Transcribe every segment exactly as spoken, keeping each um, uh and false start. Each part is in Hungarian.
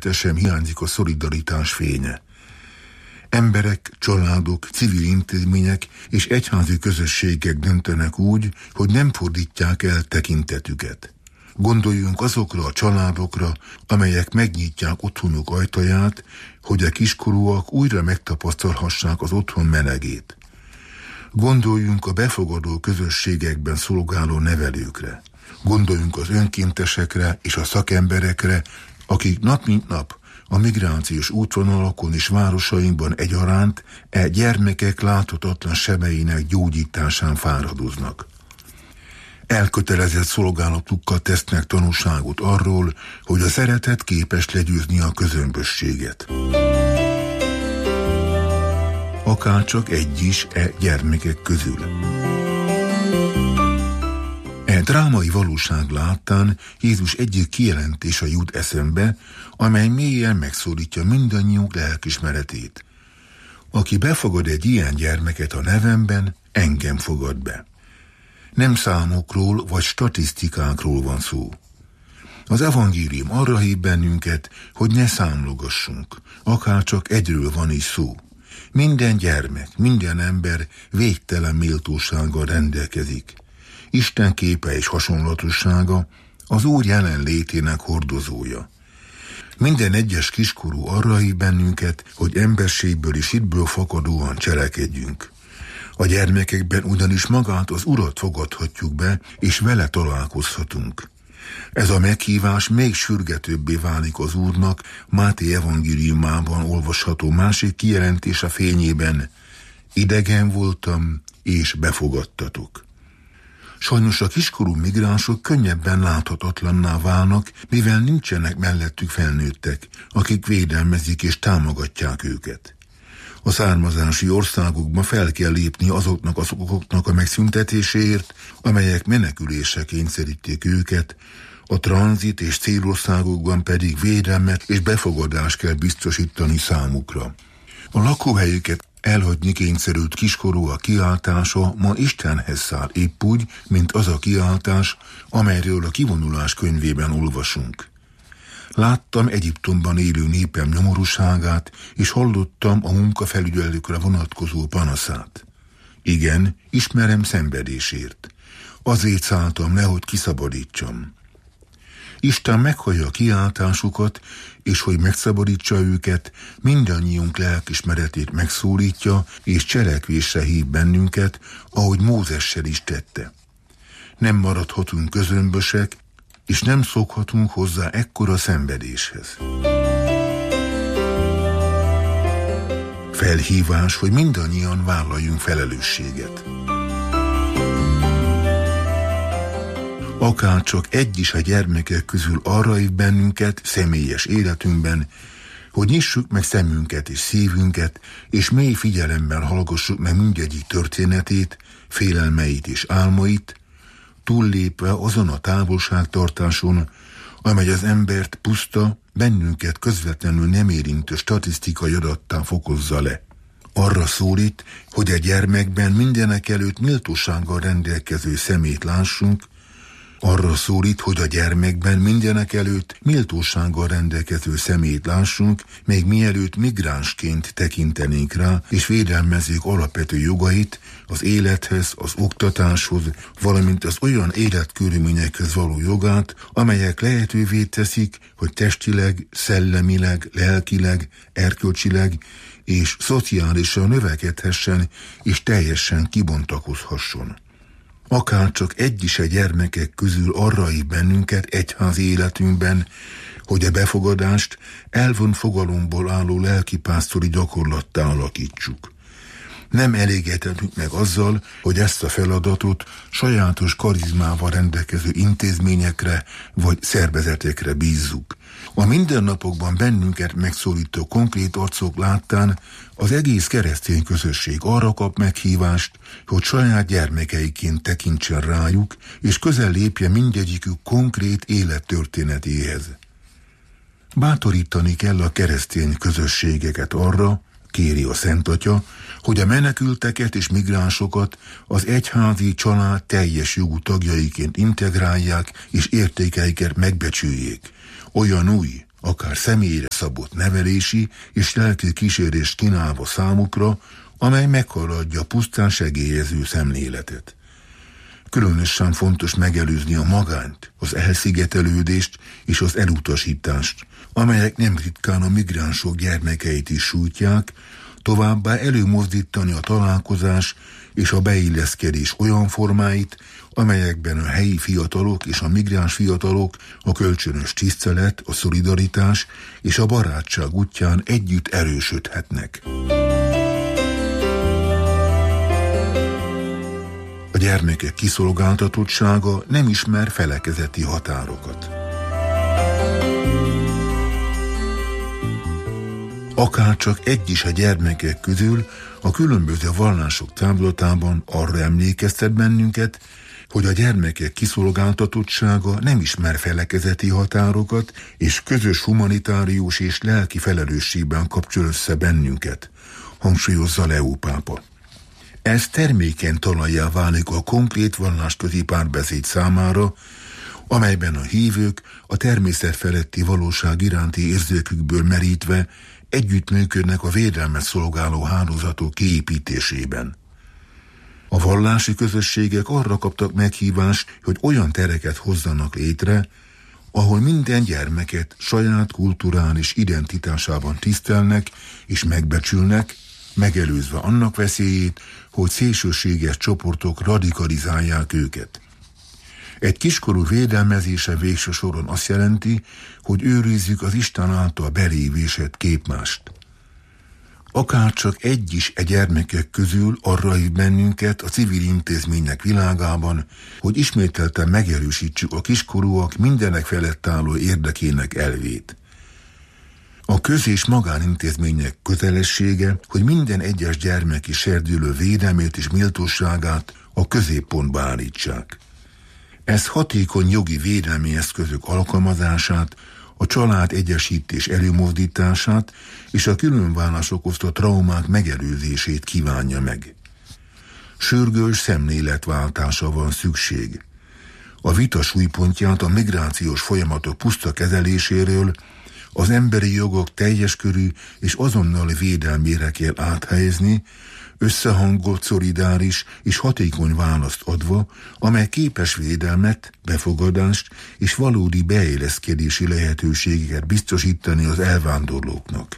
színezete sem hiányzik a szolidaritás fénye. Emberek, családok, civil intézmények és egyházi közösségek döntenek úgy, hogy nem fordítják el tekintetüket. Gondoljunk azokra a családokra, amelyek megnyitják otthonuk ajtaját, hogy a kiskorúak újra megtapasztalhassák az otthon melegét. Gondoljunk a befogadó közösségekben szolgáló nevelőkre. Gondoljunk az önkéntesekre és a szakemberekre, akik nap mint nap a migrációs útvonalakon és városainkban egyaránt e gyermekek láthatatlan sebeinek gyógyításán fáradoznak. Elkötelezett szolgálatukkal tesznek tanúságot arról, hogy a szeretet képes legyőzni a közömbösséget. Akárcsak egy is e gyermekek közül. E drámai valóság láttán Jézus egyik kijelentése jut eszembe, amely mélyen megszólítja mindannyiunk lelkismeretét. Aki befogad egy ilyen gyermeket a nevemben, engem fogad be. Nem számokról vagy statisztikákról van szó. Az evangélium arra hív bennünket, hogy ne számlogassunk, akárcsak egyről van is szó. Minden gyermek, minden ember végtelen méltósággal rendelkezik. Isten képe és hasonlatossága az Úr jelenlétének hordozója. Minden egyes kiskorú arra hív bennünket, hogy emberségből és hitből fakadóan cselekedjünk. A gyermekekben ugyanis magát az Urat fogadhatjuk be, és vele találkozhatunk. Ez a meghívás még sürgetőbbé válik az Úrnak Máté evangéliumában olvasható másik kijelentése fényében: idegen voltam, és befogadtatok. Sajnos a kiskorú migránsok könnyebben láthatatlanná válnak, mivel nincsenek mellettük felnőttek, akik védelmezik és támogatják őket. A származási országokban fel kell lépni azoknak az okoknak a megszüntetéséért, amelyek menekülésre kényszerítik őket, a tranzit és célországokban pedig védelmet és befogadást kell biztosítani számukra. A lakóhelyüket elhagyni kényszerült kiskorú a kiáltása ma Istenhez száll, épp úgy, mint az a kiáltás, amelyről a kivonulás könyvében olvasunk. Láttam Egyiptomban élő népem nyomorúságát, és hallottam a munkafelügyelőkre vonatkozó panaszát. Igen, ismerem szenvedésért. Azért szálltam le, hogy kiszabadítsam. Isten meghallja a kiáltásukat, és hogy megszabadítsa őket, mindannyiunk lelkismeretét megszólítja, és cselekvésre hív bennünket, ahogy Mózessel is tette. Nem maradhatunk közömbösek, és nem szokhatunk hozzá ekkora szenvedéshez. Felhívás, hogy mindannyian vállaljunk felelősséget. Akárcsak egy is a gyermekek közül arra hív bennünket személyes életünkben, hogy nyissuk meg szemünket és szívünket, és mély figyelemmel hallgassuk meg mindegyik történetét, félelmeit és álmait, túllépve azon a távolságtartáson, amely az embert puszta, bennünket közvetlenül nem érintő statisztikai adattá fokozza le. Arra szólít, hogy a gyermekben mindenek előtt méltósággal rendelkező szemét lássunk, arra szólít, hogy a gyermekben mindenek előtt méltósággal rendelkező szemét lássunk, még mielőtt migránsként tekintenénk rá, és védelmezzük alapvető jogait, az élethez, az oktatáshoz, valamint az olyan életkörülményekhez való jogát, amelyek lehetővé teszik, hogy testileg, szellemileg, lelkileg, erkölcsileg és szociálisan növekedhessen, és teljesen kibontakozhasson. Akárcsak egy is a gyermekek közül arra hív bennünket egyházi életünkben, hogy a befogadást elvont fogalomból álló lelkipásztori gyakorlattá alakítsuk. Nem elégedhetünk meg azzal, hogy ezt a feladatot sajátos karizmával rendelkező intézményekre vagy szervezetekre bízzuk. A mindennapokban bennünket megszólító konkrét arcok láttán az egész keresztény közösség arra kap meghívást, hogy saját gyermekeiként tekintsen rájuk, és közel lépje mindegyikük konkrét élettörténetéhez. Bátorítani kell a keresztény közösségeket arra, kéri a Szent Atya, hogy a menekülteket és migránsokat az egyházi család teljes jogú tagjaiként integrálják és értékeiket megbecsüljék. Olyan új, akár személyre szabott nevelési és lelki kísérést kínálva számukra, amely meghaladja pusztán segélyező szemléletet. Különösen fontos megelőzni a magányt, az elszigetelődést és az elutasítást, amelyek nem ritkán a migránsok gyermekeit is sújtják, továbbá előmozdítani a találkozás és a beilleszkedés olyan formáit, amelyekben a helyi fiatalok és a migráns fiatalok a kölcsönös tisztelet, a szolidaritás és a barátság útján együtt erősödhetnek. A gyermekek kiszolgáltatottsága nem ismer felekezeti határokat. Akárcsak egy is a gyermekek közül a különböző vallások táblatában arra emlékeztet bennünket, hogy a gyermekek kiszolgáltatottsága nem ismer felekezeti határokat, és közös humanitárius és lelki felelősségben kapcsol össze bennünket, hangsúlyozza Leó pápa. Ez termékeny talajjá válik a konkrét vallásközi párbeszéd számára, amelyben a hívők a természet feletti valóság iránti érzékükből merítve együttműködnek a védelmet szolgáló hálózatok kiépítésében. A vallási közösségek arra kaptak meghívást, hogy olyan tereket hozzanak létre, ahol minden gyermeket saját kulturális identitásában tisztelnek és megbecsülnek, megelőzve annak veszélyét, hogy szélsőséges csoportok radikalizálják őket. Egy kiskorú védelmezése végső soron azt jelenti, hogy őrizzük az Isten által belévésett képmást. Akárcsak egy is e gyermekek közül arra hív bennünket a civil intézmények világában, hogy ismételten megerősítsük a kiskorúak mindenek felett álló érdekének elvét. A köz- és magánintézmények kötelessége, hogy minden egyes gyermeki serdülő védelmét és méltóságát a középpontba állítsák. Ez hatékony jogi védelmi eszközök alkalmazását, a család egyesítés előmozdítását és a különvállás okozta traumák megelőzését kívánja meg. Sürgős szemléletváltása van szükség. A vita súlypontját a migrációs folyamatok puszta kezeléséről az emberi jogok teljes körű és azonnali védelmére kell áthelyezni, összehangolt, szolidáris és hatékony választ adva, amely képes védelmet, befogadást és valódi beilleszkedési lehetőségeket biztosítani az elvándorlóknak.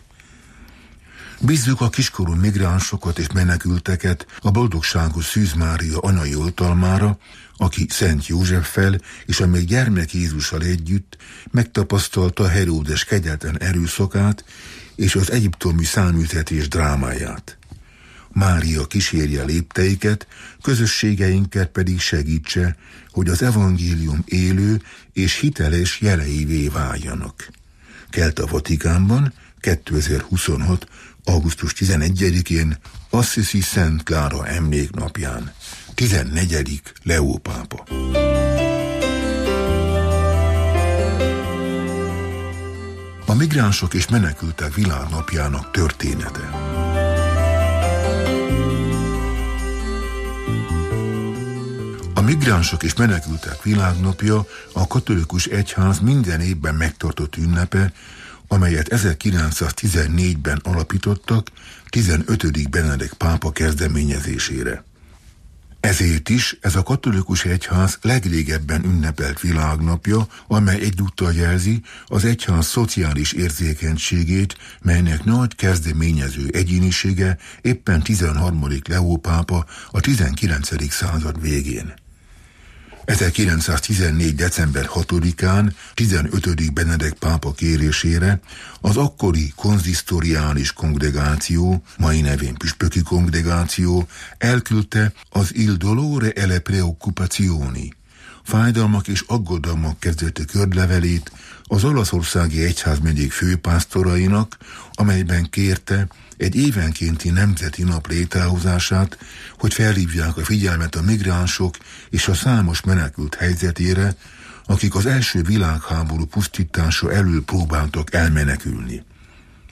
Bízzuk a kiskorú migránsokat és menekülteket a boldogságos Szűz Mária anyai oltalmára, aki Szent Józseffel és a még gyermek Jézussal együtt megtapasztalta Heródes kegyetlen erőszakát és az egyiptomi száműzetés drámáját. Mária kísérje lépteiket, közösségeinket pedig segítse, hogy az evangélium élő és hiteles jeleivé váljanak. Kelt a Vatikánban kétezer-huszonhat. augusztus tizenegyedikén Assisi Szent Klára emléknapján, tizennegyedik Leó pápa. A migránsok és menekültek világnapjának története. A migránsok és menekültek világnapja a katolikus egyház minden évben megtartott ünnepe, amelyet ezerkilencszáztizennégyben alapítottak tizenötödik Benedek pápa kezdeményezésére. Ezért is ez a katolikus egyház legrégebben ünnepelt világnapja, amely egyúttal jelzi az egyház szociális érzékenységét, melynek nagy kezdeményező egyénisége éppen tizenharmadik Leó pápa a tizenkilencedik század végén. ezerkilencszáztizennégy. december hatodikán tizenötödik Benedek pápa kérésére az akkori konzisztoriális kongregáció, mai nevén püspöki kongregáció elküldte az Il dolore e le preoccupazioni, fájdalmak és aggodalmak kezdetű kördlevelét az olaszországi egyházmegyék főpásztorainak, amelyben kérte egy évenkénti nemzeti nap létrehozását, hogy felhívják a figyelmet a migránsok és a számos menekült helyzetére, akik az első világháború pusztítása elől próbáltak elmenekülni.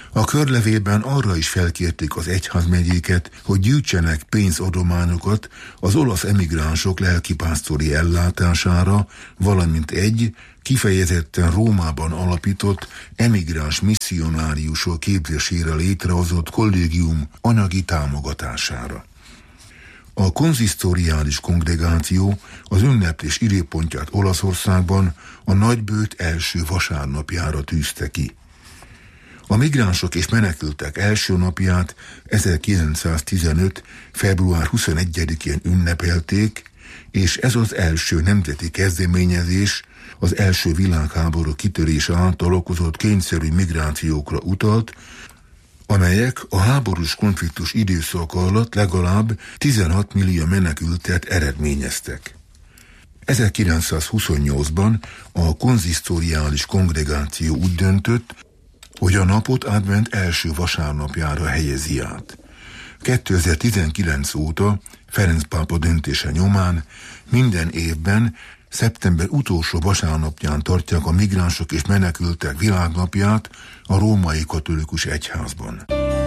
A körlevélben arra is felkérték az egyházmegyéket, hogy gyűjtsenek pénzadományokat az olasz emigránsok lelkipásztori ellátására, valamint egy kifejezetten Rómában alapított emigráns misszionáriusok képzésére létrehozott kollégium anyagi támogatására. A konzisztoriális kongregáció az ünneplés időpontját Olaszországban a nagybőt első vasárnapjára tűzte ki. A migránsok és menekültek első napját ezerkilencszáztizenöt. február huszonegyedikén ünnepelték, és ez az első nemzeti kezdeményezés az első világháború kitörése által okozott kényszerű migrációkra utalt, amelyek a háborús konfliktus időszaka alatt legalább tizenhat millió menekültet eredményeztek. ezerkilencszázhuszonnyolcban a konzisztoriális kongregáció úgy döntött, hogy a napot advent első vasárnapjára helyezi át. kétezer-tizenkilenc óta Ferenc pápa döntése nyomán minden évben szeptember utolsó vasárnapján tartják a migránsok és menekültek világnapját a római katolikus egyházban.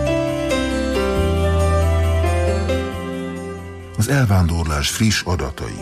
Az elvándorlás friss adatai.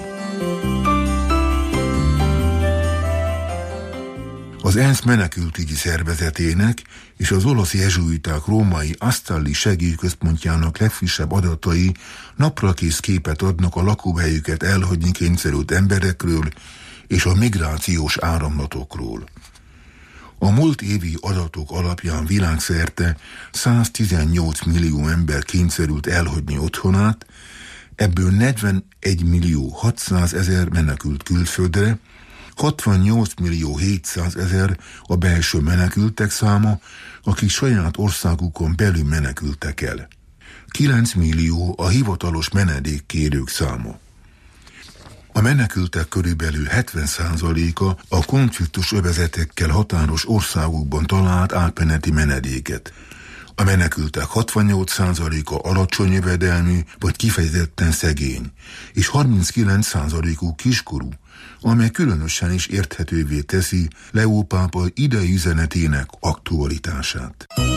Az ENSZ menekültügyi szervezetének és az olasz jezsuiták római Asztalli segélyközpontjának legfrissebb adatai naprakész képet adnak a lakóhelyüket elhagyni kényszerült emberekről és a migrációs áramlatokról. A múlt évi adatok alapján világszerte száztizennyolc millió ember kényszerült elhagyni otthonát, ebből negyvenegy millió hatszázezer menekült külföldre, hatvannyolc millió hétszázezer a belső menekültek száma, akik saját országukon belül menekültek el. kilenc millió a hivatalos menedékkérők száma. A menekültek körülbelül hetven százaléka a konfliktus övezetekkel határos országokban talált átmeneti menedéket. A menekültek hatvannyolc százaléka alacsony jövedelmű vagy kifejezetten szegény, és harminckilenc százalékuk kiskorú, amely különösen is érthetővé teszi Leó pápa idei üzenetének aktualitását.